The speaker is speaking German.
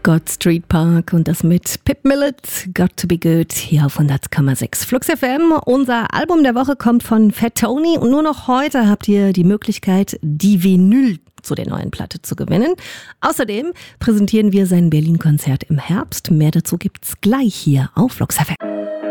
God Street Park und das mit Pip Millett, Got to be Good, hier auf 100,6 Flux FM. Unser Album der Woche kommt von Fat Tony und nur noch heute habt ihr die Möglichkeit, die Vinyl zu der neuen Platte zu gewinnen. Außerdem präsentieren wir sein Berlin-Konzert im Herbst. Mehr dazu gibt's gleich hier auf Flux FM.